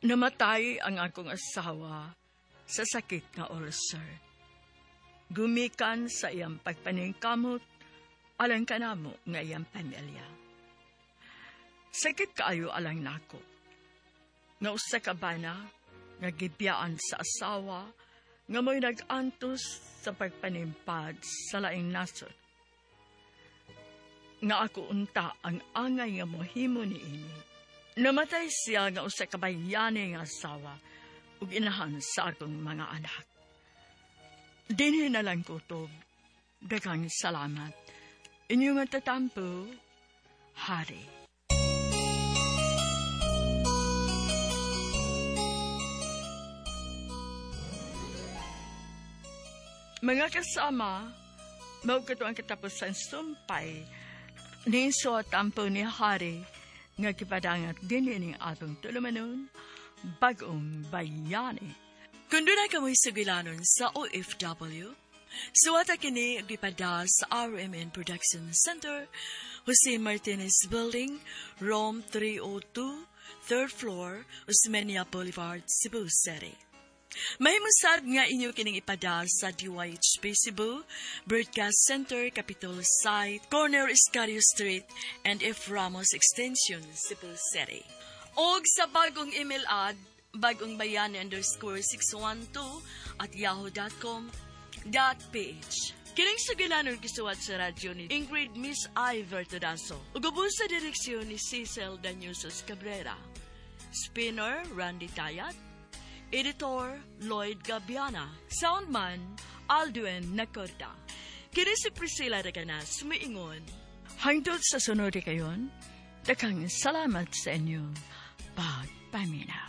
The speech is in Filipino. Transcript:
Namatay ang akong asawa sa sakit nga ulcer. Gumikan sa iyang pagpaningkamot alang kanamo nga iyang pamilya. Sakit kaayo alang nako. Nga usa ka bana nga gibiyaan sa asawa nga mo'y nag-antos sa pagpanimpad sa laing nasod. Nga ako unta ang angay nga mohimo niini. Namatay siya nga usa ka bayani nga asawa ug inahan sa akong mga anak. Dinhi na lang kutob. Daghang salamat. Inyong tatampo, Hari. Mga kasama, mao kato ang katapusan sumpay ni so tampo ni Hari nga gipadangat dinhi ning atong tulumanon bagong bayani. Kung doon na kamoy sugilanon sa OFW, suwata kini agipada sa RMN Production Center, Jose Martinez Building, Rome 302, 3rd floor, Osmeña Boulevard, Cebu City. Mahimusad nga inyo kining ipada sa DYHP Cebu, Broadcast Center, Capitol Site, Corner Escario Street, and F. Ramos Extension, Cebu City. Og sa bagong email ad, bagongbayani_612@yahoo.com.ph. Kining sugilanon gisuwat sa radyo ni Ingrid Miss I. Vertudaso. Ugubon sa direksyon ni Cecil Danyusos Cabrera. Spinner, Randy Tayat. Editor, Lloyd Gabiana. Soundman, Aldwin Nacorda. Kini si Priscilla Raganas, sumiingon. Hangtod sa sunod kayon, daghang salamat sa inyo. Pagpamina.